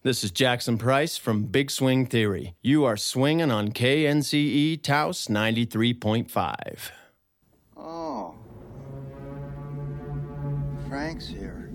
This is Jackson Price from Big Swing Theory. You are swinging on KNCE Taos 93.5. Oh. Frank's here.